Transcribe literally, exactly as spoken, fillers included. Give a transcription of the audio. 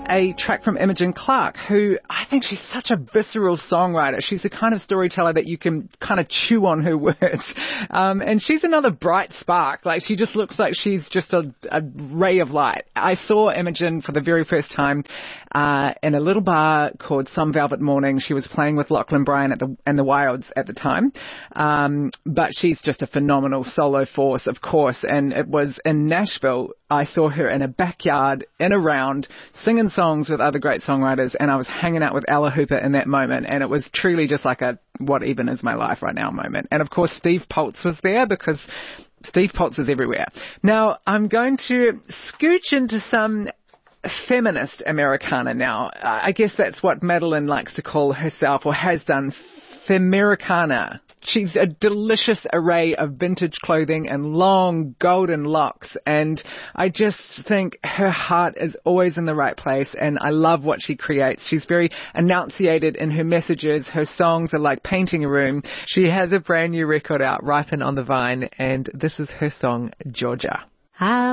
a track from Imogen Clark, who I think she's such a visceral songwriter. She's the kind of storyteller that you can kind of chew on her words. Um, and she's another bright spark. Like, she just looks like she's just a, a ray of light. I saw Imogen for the very first time uh, in a little bar called Some Velvet Morning. She was playing with Lachlan Bryan at the and the Wilds at the time. Um, but she's just a phenomenal solo force, of course. And it was in Nashville. I saw her in a backyard, in a round, singing songs with other great songwriters, and I was hanging out with Ella Hooper in that moment, and it was truly just like a what even is my life right now moment. And of course Steve Poltz was there, because Steve Poltz is everywhere. Now I'm going to scooch into some feminist Americana now. Uh, I guess that's what Madeline likes to call herself, or has done, Femericana. She's a delicious array of vintage clothing and long golden locks, and I just think her heart is always in the right place, and I love what she creates. She's very enunciated in her messages. Her songs are like painting a room. She has a brand new record out, Ripen on the Vine, and this is her song, Georgia. How